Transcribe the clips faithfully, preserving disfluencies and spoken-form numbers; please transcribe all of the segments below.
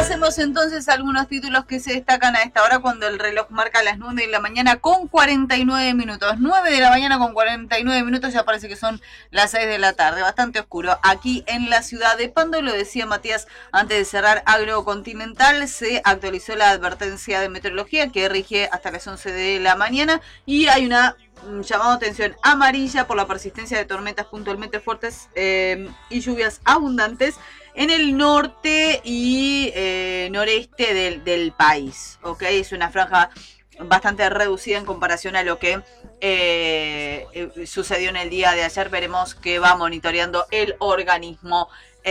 Repasemos entonces algunos títulos que se destacan a esta hora cuando el reloj marca las nueve de la mañana con cuarenta y nueve minutos. nueve de la mañana con cuarenta y nueve minutos, ya parece que son las seis de la tarde, bastante oscuro. Aquí en la ciudad de Pando, lo decía Matías antes de cerrar Agrocontinental, se actualizó la advertencia de meteorología que rige hasta las once de la mañana y hay una llamado de atención amarilla por la persistencia de tormentas puntualmente fuertes eh, y lluvias abundantes en el norte y eh, noreste del, del país. ¿Ok? Es una franja bastante reducida en comparación a lo que eh, eh, sucedió en el día de ayer. Veremos qué va monitoreando el organismo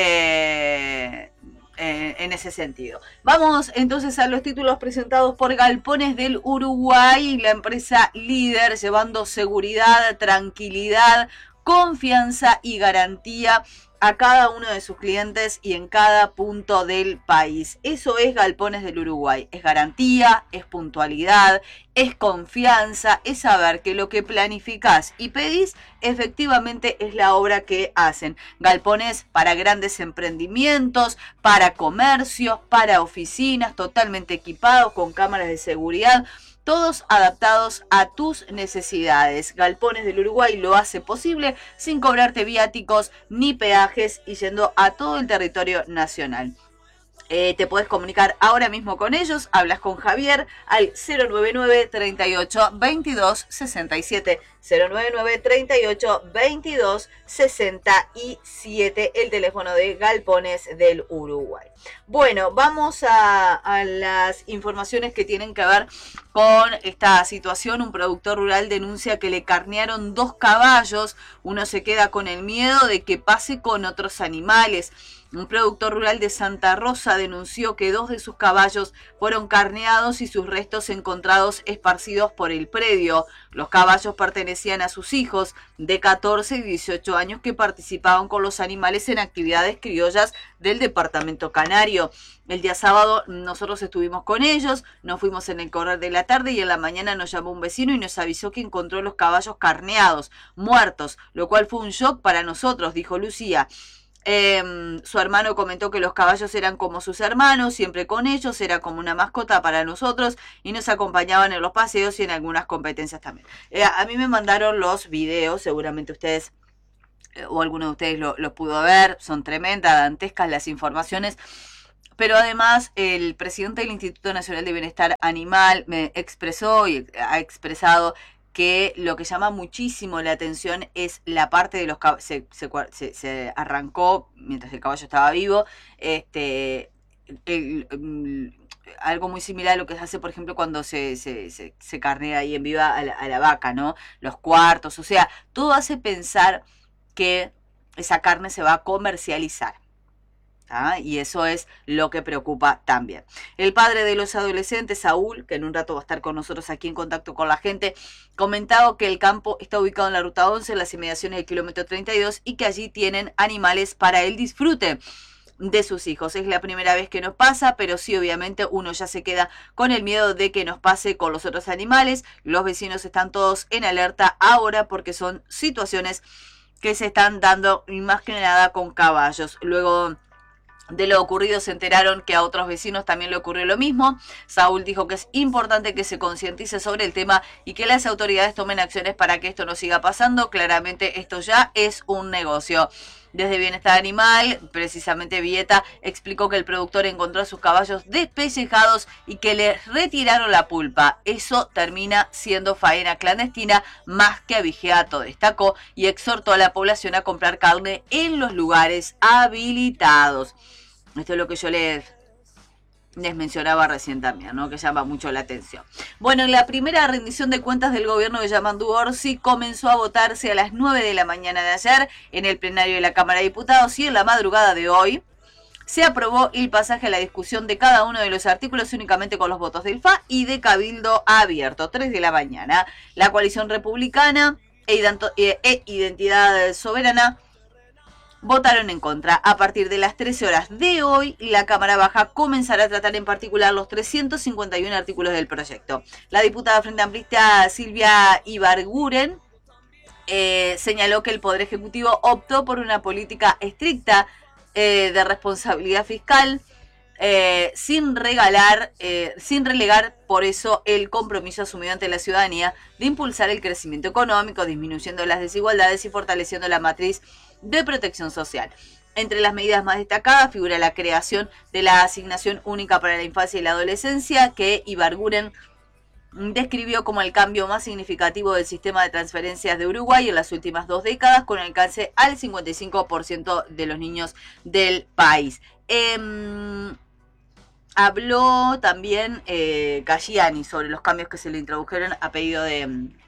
eh, eh, en ese sentido. Vamos entonces a los títulos presentados por Galpones del Uruguay, la empresa líder llevando seguridad, tranquilidad, confianza y garantía a cada uno de sus clientes y en cada punto del país. Eso es Galpones del Uruguay. Es garantía, es puntualidad, es confianza, es saber que lo que planificás y pedís efectivamente es la obra que hacen. Galpones para grandes emprendimientos, para comercios, para oficinas, totalmente equipados con cámaras de seguridad. Todos adaptados a tus necesidades. Galpones del Uruguay lo hace posible sin cobrarte viáticos ni peajes y yendo a todo el territorio nacional. Eh, te puedes comunicar ahora mismo con ellos. Hablas con Javier al cero nueve nueve, treinta y ocho, veintidós, sesenta y siete. cero nueve nueve, treinta y ocho, veintidós, sesenta y siete. El teléfono de Galpones del Uruguay. Bueno, vamos a, a las informaciones que tienen que ver con esta situación. Un productor rural denuncia que le carnearon dos caballos. Uno se queda con el miedo de que pase con otros animales. Un productor rural de Santa Rosa denunció que dos de sus caballos fueron carneados y sus restos encontrados esparcidos por el predio. Los caballos pertenecían a sus hijos de catorce y dieciocho años que participaban con los animales en actividades criollas del departamento canario. El día sábado nosotros estuvimos con ellos, nos fuimos en el correr de la tarde y en la mañana nos llamó un vecino y nos avisó que encontró los caballos carneados, muertos, lo cual fue un shock para nosotros, dijo Lucía. Eh, su hermano comentó que los caballos eran como sus hermanos, siempre con ellos, era como una mascota para nosotros y nos acompañaban en los paseos y en algunas competencias también. Eh, a mí me mandaron los videos, seguramente ustedes eh, o alguno de ustedes lo, lo pudo ver, son tremendas, dantescas las informaciones. Pero además el presidente del Instituto Nacional de Bienestar Animal me expresó y ha expresado que lo que llama muchísimo la atención es la parte de los caballos. Se, se, se arrancó mientras el caballo estaba vivo, este, el, el, algo muy similar a lo que se hace, por ejemplo, cuando se, se, se, se carnea ahí en viva a la, a la vaca, ¿no? Los cuartos, o sea, todo hace pensar que esa carne se va a comercializar. ¿Ah? Y eso es lo que preocupa también. El padre de los adolescentes, Saúl, que en un rato va a estar con nosotros aquí en contacto con la gente, comentaba que el campo está ubicado en la ruta once, en las inmediaciones del kilómetro treinta y dos, y que allí tienen animales para el disfrute de sus hijos. Es la primera vez que nos pasa, pero sí, obviamente uno ya se queda con el miedo de que nos pase con los otros animales. Los vecinos están todos en alerta ahora porque son situaciones que se están dando y más que nada con caballos. Luego de lo ocurrido se enteraron que a otros vecinos también le ocurrió lo mismo. Saúl dijo que es importante que se concientice sobre el tema y que las autoridades tomen acciones para que esto no siga pasando. Claramente esto ya es un negocio. Desde Bienestar Animal, precisamente Vieta, explicó que el productor encontró a sus caballos despellejados y que le retiraron la pulpa. Eso termina siendo faena clandestina más que abigeato, destacó, y exhortó a la población a comprar carne en los lugares habilitados. Esto es lo que yo les, les mencionaba recién también, ¿no? Que llama mucho la atención. Bueno, la primera rendición de cuentas del gobierno de Yamandu Orsi comenzó a votarse a las nueve de la mañana de ayer en el plenario de la Cámara de Diputados y en la madrugada de hoy se aprobó el pasaje a la discusión de cada uno de los artículos únicamente con los votos del F A y de Cabildo Abierto, tres de la mañana. La coalición republicana e Identidad Soberana votaron en contra. A partir de las trece horas de hoy, la Cámara Baja comenzará a tratar en particular los trescientos cincuenta y uno artículos del proyecto. La diputada Frente Amplista Silvia Ibarguren eh, señaló que el Poder Ejecutivo optó por una política estricta eh, de responsabilidad fiscal eh, sin regalar, eh, sin relegar por eso el compromiso asumido ante la ciudadanía de impulsar el crecimiento económico, disminuyendo las desigualdades y fortaleciendo la matriz de protección social. Entre las medidas más destacadas figura la creación de la asignación única para la infancia y la adolescencia, que Ibarguren describió como el cambio más significativo del sistema de transferencias de Uruguay en las últimas dos décadas, con alcance al cincuenta y cinco por ciento de los niños del país. Eh, habló también eh, Casciani sobre los cambios que se le introdujeron a pedido de,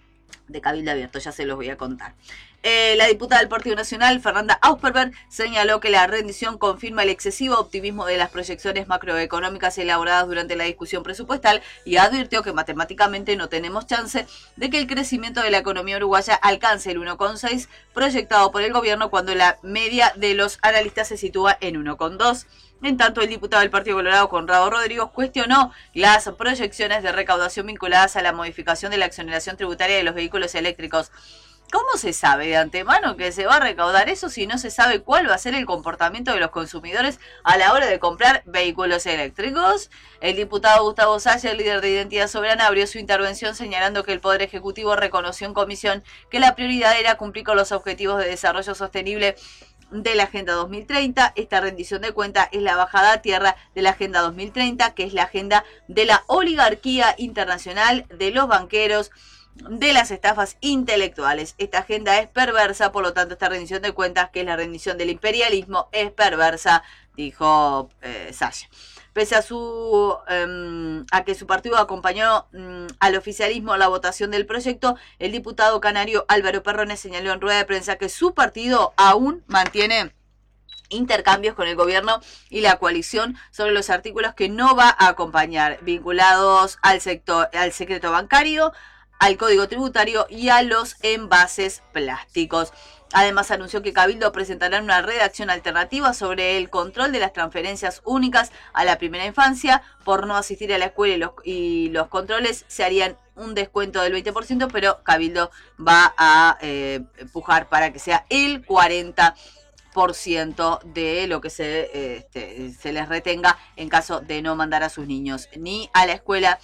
de Cabildo Abierto, ya se los voy a contar. Eh, la diputada del Partido Nacional, Fernanda Ausperberg, señaló que la rendición confirma el excesivo optimismo de las proyecciones macroeconómicas elaboradas durante la discusión presupuestal y advirtió que matemáticamente no tenemos chance de que el crecimiento de la economía uruguaya alcance el uno coma seis proyectado por el gobierno, cuando la media de los analistas se sitúa en uno coma dos. En tanto, el diputado del Partido Colorado, Conrado Rodríguez, cuestionó las proyecciones de recaudación vinculadas a la modificación de la exoneración tributaria de los vehículos eléctricos. ¿Cómo se sabe de antemano que se va a recaudar eso si no se sabe cuál va a ser el comportamiento de los consumidores a la hora de comprar vehículos eléctricos? El diputado Gustavo Salla, líder de Identidad Soberana, abrió su intervención señalando que el Poder Ejecutivo reconoció en comisión que la prioridad era cumplir con los objetivos de desarrollo sostenible de la Agenda dos mil treinta. Esta rendición de cuentas es la bajada a tierra de la Agenda dos mil treinta, que es la agenda de la oligarquía internacional, de los banqueros, de las estafas intelectuales. Esta agenda es perversa, por lo tanto esta rendición de cuentas, que es la rendición del imperialismo, es perversa, dijo eh, Salla. Pese a su eh, a que su partido acompañó eh, al oficialismo a la votación del proyecto, el diputado canario Álvaro Perrone señaló en rueda de prensa que su partido aún mantiene intercambios con el gobierno y la coalición sobre los artículos que no va a acompañar, vinculados al sector, al secreto bancario, al Código Tributario y a los envases plásticos. Además, anunció que Cabildo presentará una redacción alternativa sobre el control de las transferencias únicas a la primera infancia. Por no asistir a la escuela y los, y los controles se harían un descuento del veinte por ciento, pero Cabildo va a eh, empujar para que sea el cuarenta por ciento de lo que se, este, se les retenga en caso de no mandar a sus niños ni a la escuela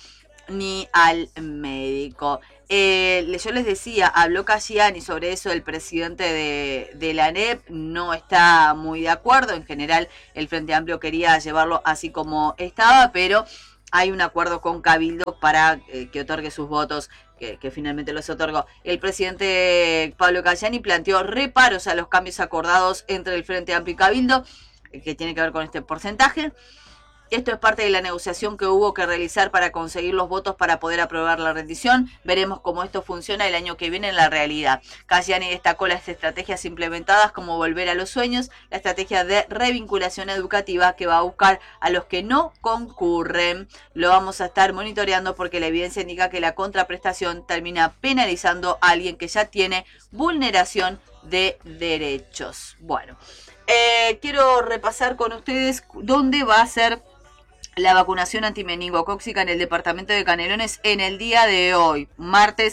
ni al médico. Eh, yo les decía, habló Casciani sobre eso, el presidente de, de la A N E P no está muy de acuerdo. En general, el Frente Amplio quería llevarlo así como estaba, pero hay un acuerdo con Cabildo para eh, que otorgue sus votos, que, que finalmente los otorgó. El presidente Pablo Casciani planteó reparos a los cambios acordados entre el Frente Amplio y Cabildo, eh, que tiene que ver con este porcentaje. Esto es parte de la negociación que hubo que realizar para conseguir los votos para poder aprobar la rendición. Veremos cómo esto funciona el año que viene en la realidad. Casciani destacó las estrategias implementadas como Volver a los Sueños, la estrategia de revinculación educativa que va a buscar a los que no concurren. Lo vamos a estar monitoreando porque la evidencia indica que la contraprestación termina penalizando a alguien que ya tiene vulneración de derechos. Bueno, eh, quiero repasar con ustedes dónde va a ser la vacunación antimeningocóxica en el departamento de Canelones en el día de hoy, martes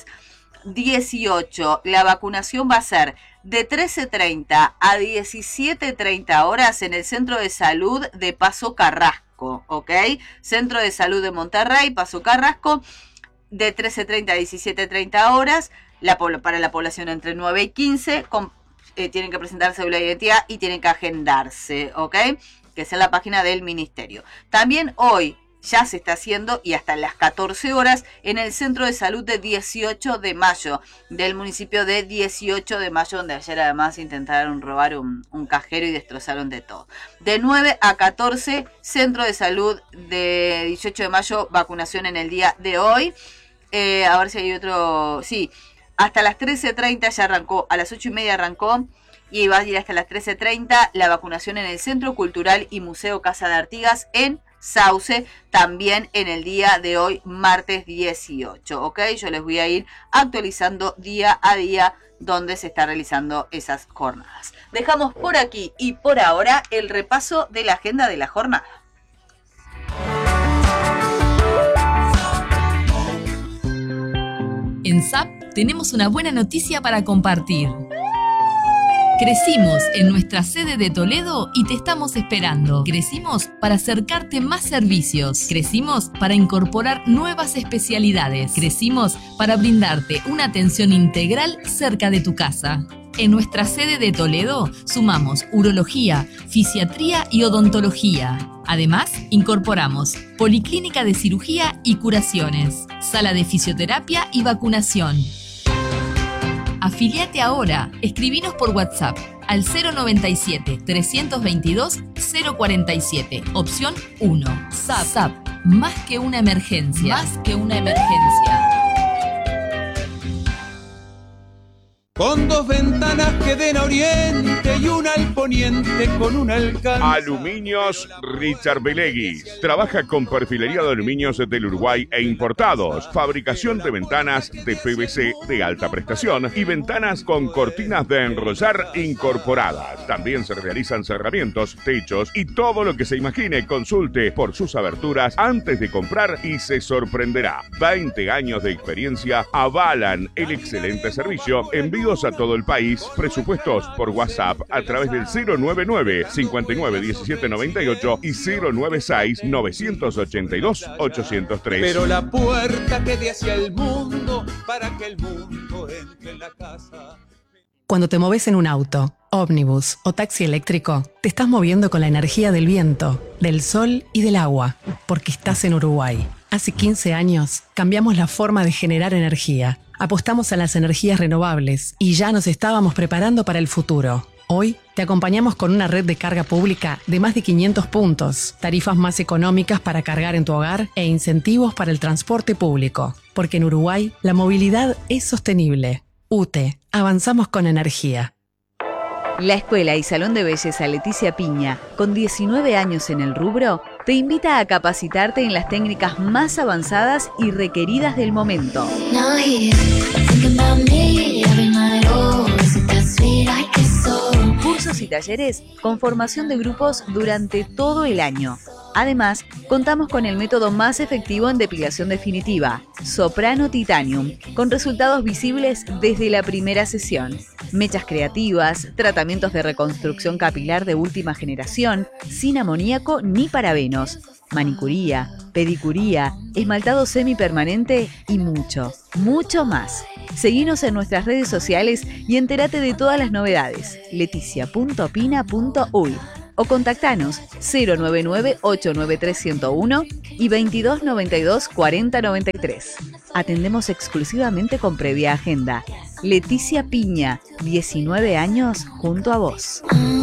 dieciocho. La vacunación va a ser de trece treinta a diecisiete treinta horas en el Centro de Salud de Paso Carrasco, ¿ok? Centro de Salud de Monterrey, Paso Carrasco, de trece treinta a diecisiete treinta horas, la, para la población entre nueve y quince, con, eh, tienen que presentar cédula de identidad y tienen que agendarse, ¿ok? Que es en la página del Ministerio. También hoy ya se está haciendo, y hasta las catorce horas, en el Centro de Salud de dieciocho de mayo, del municipio de dieciocho de mayo, donde ayer además intentaron robar un, un cajero y destrozaron de todo. De nueve a catorce, Centro de Salud de dieciocho de mayo, vacunación en el día de hoy. Eh, a ver si hay otro... Sí, hasta las trece treinta ya arrancó, a las ocho y media arrancó, y va a ir hasta las trece treinta la vacunación en el Centro Cultural y Museo Casa de Artigas en Sauce, también en el día de hoy, martes dieciocho, ¿ok? Yo les voy a ir actualizando día a día donde se está realizando esas jornadas. Dejamos por aquí y por ahora el repaso de la agenda de la jornada. En S A P tenemos una buena noticia para compartir. Crecimos en nuestra sede de Toledo y te estamos esperando. Crecimos para acercarte más servicios. Crecimos para incorporar nuevas especialidades. Crecimos para brindarte una atención integral cerca de tu casa. En nuestra sede de Toledo sumamos urología, fisiatría y odontología. Además, incorporamos policlínica de cirugía y curaciones, sala de fisioterapia y vacunación. Afiliate ahora. Escribinos por WhatsApp al cero noventa y siete, trescientos veintidós, cero cuarenta y siete, opción uno. S A P. S A P. Más que una emergencia. Más que una emergencia. Con dos ventanas que den a oriente y una al poniente con un alcance. Aluminios Richard Belegui. Trabaja con perfilería de aluminios del Uruguay e importados. Fabricación de ventanas de P V C de alta prestación y ventanas con cortinas de enrollar incorporadas. También se realizan cerramientos, techos y todo lo que se imagine. Consulte por sus aberturas antes de comprar y se sorprenderá. veinte años de experiencia avalan el excelente servicio. Envío a todo el país. Presupuestos por WhatsApp a través del cero noventa y nueve, cincuenta y nueve, diecisiete noventa y ocho y cero noventa y seis, novecientos ochenta y dos, ochocientos tres. Pero la puerta que dé hacia el mundo para que el mundo entre en la casa. Cuando te moves en un auto, ómnibus o taxi eléctrico, te estás moviendo con la energía del viento, del sol y del agua, porque estás en Uruguay. Hace quince años cambiamos la forma de generar energía. Apostamos a las energías renovables y ya nos estábamos preparando para el futuro. Hoy te acompañamos con una red de carga pública de más de quinientos puntos, tarifas más económicas para cargar en tu hogar e incentivos para el transporte público. Porque en Uruguay la movilidad es sostenible. U T E, avanzamos con energía. La Escuela y Salón de Belleza Leticia Piña, con diecinueve años en el rubro, te invita a capacitarte en las técnicas más avanzadas y requeridas del momento. Cursos y talleres con formación de grupos durante todo el año. Además, contamos con el método más efectivo en depilación definitiva, Soprano Titanium, con resultados visibles desde la primera sesión. Mechas creativas, tratamientos de reconstrucción capilar de última generación, sin amoníaco ni parabenos, manicuría, pedicuría, esmaltado semipermanente y mucho, mucho más. Seguinos en nuestras redes sociales y entérate de todas las novedades. leticia punto pina punto uy o contactanos cero noventa y nueve, ochenta y nueve tres cero uno y veintidós noventa y dos, cuarenta noventa y tres. Atendemos exclusivamente con previa agenda. Leticia Piña, diecinueve años junto a vos.